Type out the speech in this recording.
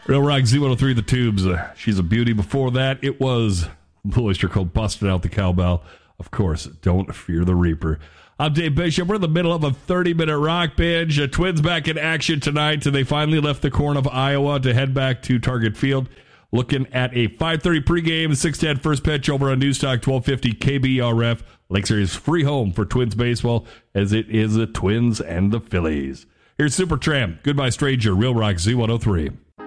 Real Rock Z103, The Tubes. She's a beauty. Before that, it was Blue Oyster Cult, Busted Out the Cowbell. Of course, Don't Fear the Reaper. I'm Dave Bishop. We're in the middle of a 30-minute rock binge. Twins back in action tonight. They finally left the corn of Iowa to head back to Target Field. Looking at a 5:30 pregame, 6:10 first pitch over on Newstalk 1250 KBRF. Lakes Area's free home for Twins baseball, as it is the Twins and the Phillies. Here's Supertramp, Goodbye Stranger, Real Rock Z103.